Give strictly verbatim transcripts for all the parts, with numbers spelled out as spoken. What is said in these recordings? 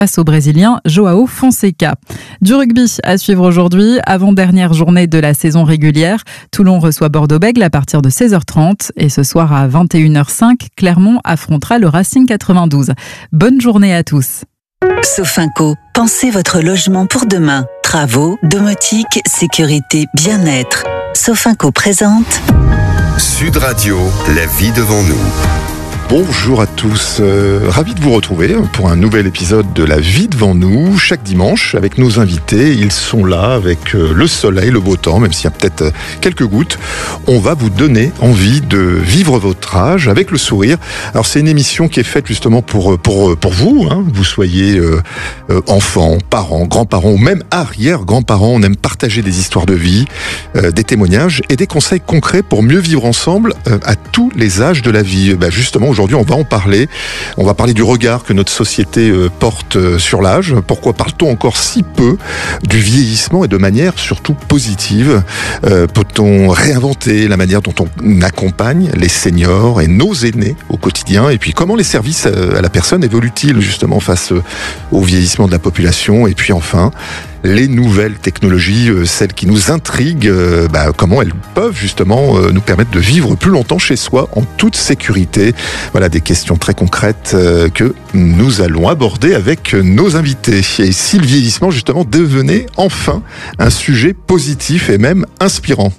face au Brésilien João Fonseca. Du rugby à suivre aujourd'hui, avant-dernière journée de la saison régulière. Toulon reçoit Bordeaux-Bègles à partir de seize heures trente et ce soir à vingt et une heures cinq, Clermont affrontera le Racing quatre-vingt-douze. Bonne journée à tous. Sofinco, pensez votre logement pour demain. Travaux, domotique, sécurité, bien-être. Sofinco présente Sud Radio, la vie devant nous. Bonjour à tous, euh, ravi de vous retrouver pour un nouvel épisode de La vie devant nous, chaque dimanche avec nos invités. Ils sont là avec euh, le soleil, le beau temps, même s'il y a peut-être euh, quelques gouttes. On va vous donner envie de vivre votre âge avec le sourire. Alors c'est une émission qui est faite justement pour, pour, pour vous, hein. Vous soyez euh, euh, enfants, parents, grands-parents ou même arrière-grands-parents. On aime partager des histoires de vie, euh, des témoignages et des conseils concrets pour mieux vivre ensemble euh, à tous les âges de la vie. Ben, justement, aujourd'hui, Aujourd'hui, on va en parler. On va parler du regard que notre société porte sur l'âge. Pourquoi parle-t-on encore si peu du vieillissement et de manière surtout positive ? euh, Peut-on réinventer la manière dont on accompagne les seniors et nos aînés au quotidien ? Et puis, comment les services à la personne évoluent-ils justement face au vieillissement de la population ? Et puis enfin, les nouvelles technologies, celles qui nous intriguent, bah, comment elles peuvent justement nous permettre de vivre plus longtemps chez soi en toute sécurité. Voilà des questions très concrètes que nous allons aborder avec nos invités. Et si le vieillissement justement devenait enfin un sujet positif et même inspirant.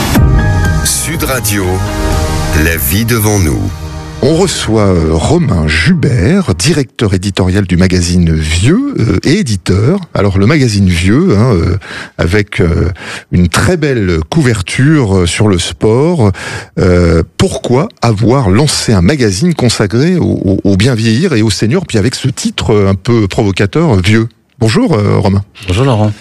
Sud Radio, la vie devant nous. On reçoit Romain Jubert, directeur éditorial du magazine Vieux euh, et éditeur. Alors le magazine Vieux, hein, euh, avec euh, une très belle couverture sur le sport. Euh, pourquoi avoir lancé un magazine consacré au, au, au bien vieillir et aux seniors, puis avec ce titre un peu provocateur, Vieux ? Bonjour euh, Romain. Bonjour Laurent.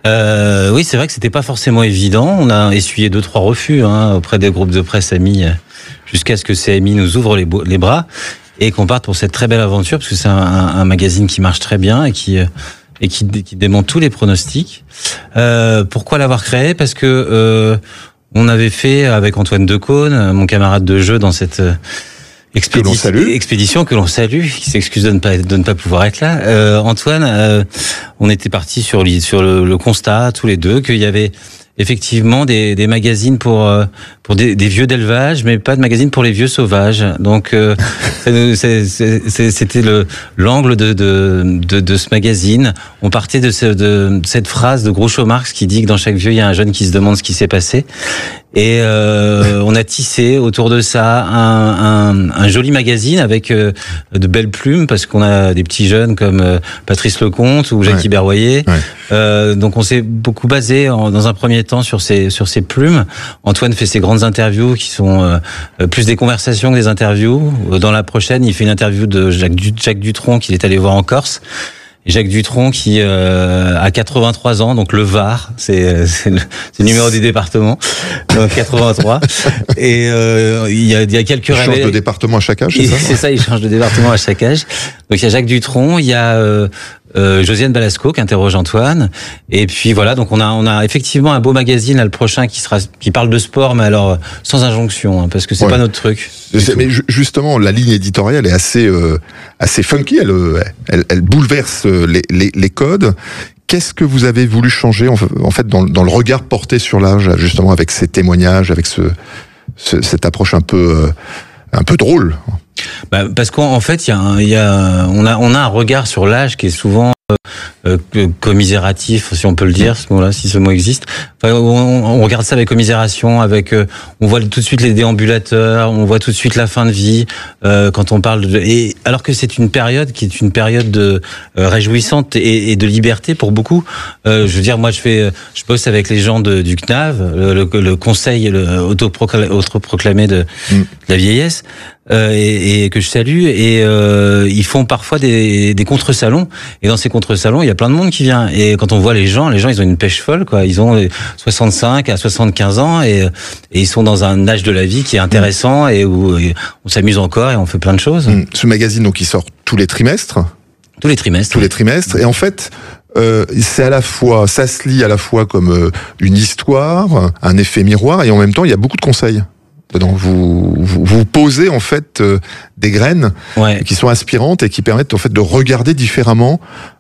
Euh, oui, c'est vrai que c'était pas forcément évident. On a essuyé deux trois refus hein, auprès des groupes de presse amis, jusqu'à ce que C M I nous ouvre les, les bras et qu'on parte pour cette très belle aventure, parce que c'est un, un magazine qui marche très bien et qui et qui, qui démonte tous les pronostics. Euh, pourquoi l'avoir créé ? Parce que euh, on avait fait avec Antoine Decaune, mon camarade de jeu, dans cette Expédition que, expédition que l'on salue, qui s'excuse de ne pas de ne pas pouvoir être là. Euh, Antoine, euh, on était parti sur sur le, le constat tous les deux qu'il y avait effectivement des, des magazines pour pour des, des vieux d'élevage, mais pas de magazines pour les vieux sauvages. Donc euh, c'est, c'est, c'était le l'angle de, de de de ce magazine. On partait de, ce, de cette phrase de Groucho Marx qui dit que dans chaque vieux il y a un jeune qui se demande ce qui s'est passé. Et euh, on a tissé autour de ça un, un, un joli magazine avec euh, de belles plumes, parce qu'on a des petits jeunes comme euh, Patrice Lecomte ou Jackie ouais. Berroyer. Ouais. Euh, donc on s'est beaucoup basé en, dans un premier temps sur ces sur ces plumes. Antoine fait ses grandes interviews qui sont euh, plus des conversations que des interviews. Dans la prochaine, il fait une interview de Jacques, Jacques Dutronc qu'il est allé voir en Corse. Jacques Dutronc qui euh, a quatre-vingt-trois ans, donc le Var, c'est, c'est, le, c'est le numéro du département, donc quatre-vingt-trois. Et euh, il y a, il y a quelques il change de département à chaque âge, c'est ça ? C'est ça, il change de département à chaque âge. Donc il y a Jacques Dutronc, il y a euh, euh, Josiane Balasco qui interroge Antoine, et puis voilà. Donc on a on a effectivement un beau magazine là, le prochain qui sera qui parle de sport, mais alors sans injonction, hein, parce que c'est ouais. pas notre truc. Mais justement, la ligne éditoriale est assez euh, assez funky. Elle, elle elle bouleverse les les, les codes. Qu'est-ce que vous avez voulu changer en fait dans, dans le regard porté sur l'âge, justement avec ces témoignages, avec ce, ce cette approche un peu euh, un peu drôle? Bah, parce qu'en fait, il y a, un, y a, on a, on a un regard sur l'âge qui est souvent euh, commisératif, si on peut le dire, ce mot-là, si ce mot existe. Enfin, on, on regarde ça avec commisération, avec, euh, on voit tout de suite les déambulateurs, on voit tout de suite la fin de vie euh, quand on parle de, et alors que c'est une période qui est une période de euh, réjouissante et, et de liberté pour beaucoup. Euh, je veux dire, moi, je fais, je bosse avec les gens de, du C N A V, le, le, le conseil le autoproclamé de, mm. de la vieillesse. Euh, et, et que je salue, et euh, ils font parfois des, des contre-salons, et dans ces contre-salons il y a plein de monde qui vient, et quand on voit les gens, les gens ils ont une pêche folle quoi, ils ont soixante-cinq à soixante-quinze ans, et, et ils sont dans un âge de la vie qui est intéressant, et où et on s'amuse encore et on fait plein de choses. Ce magazine donc il sort tous les trimestres tous les trimestres tous les trimestres et en fait Euh, c'est à la fois, ça se lit à la fois comme euh, une histoire, un effet miroir, et en même temps il y a beaucoup de conseils. dedans. Vous, vous, vous posez en fait euh, des graines ouais. qui sont inspirantes et qui permettent en fait de regarder différemment